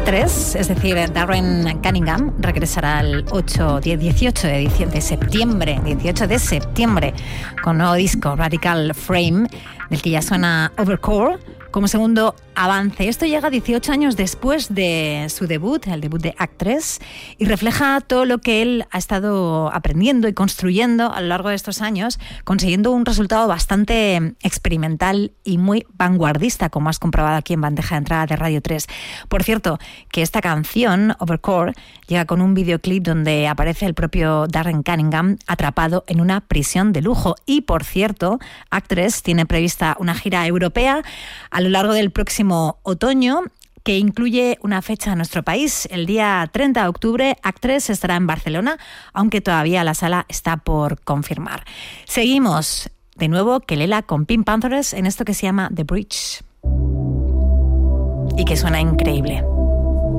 Actress, es decir, Darren Cunningham, regresará el 18 de septiembre, con nuevo disco, Radical Frame, del que ya suena Overcore, como segundo avance. Esto llega 18 años después de su debut, el debut de Actress, y refleja todo lo que él ha estado aprendiendo y construyendo a lo largo de estos años, consiguiendo un resultado bastante experimental y muy vanguardista, como has comprobado aquí en Bandeja de Entrada de Radio 3. Por cierto, que esta canción, Overcore, llega con un videoclip donde aparece el propio Darren Cunningham atrapado en una prisión de lujo. Y, por cierto, Actress tiene prevista una gira europea a lo largo del próximo otoño, que incluye una fecha en nuestro país. El día 30 de octubre, Actress estará en Barcelona, aunque todavía la sala está por confirmar. Seguimos de nuevo Kelela con Pink Panthers en esto que se llama The Bridge y que suena increíble.